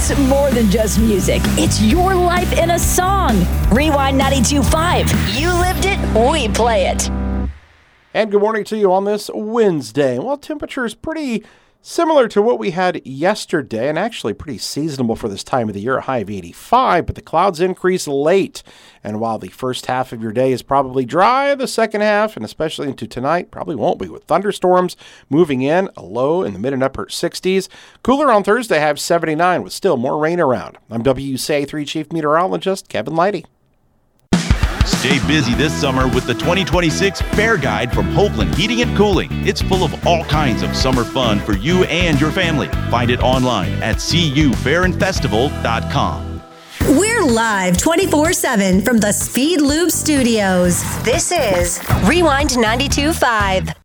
It's more than just music. It's your life in a song. Rewind 92.5. You lived it, we play it. And good morning to you on this Wednesday. Well, temperature is pretty similar to what we had yesterday, and actually pretty seasonable for this time of the year, a high of 85, but the clouds increase late. And while the first half of your day is probably dry, the second half, and especially into tonight, probably won't be, with thunderstorms moving in, a low in the mid and upper 60s. Cooler on Thursday, have 79, with still more rain around. I'm WSA3 Chief Meteorologist Kevin Leidy. Stay busy this summer with the 2026 Fair Guide from Hoagland Heating and Cooling. It's full of all kinds of summer fun for you and your family. Find it online at cufairandfestival.com. We're live 24/7 from the Speed Lube Studios. This is Rewind 92.5.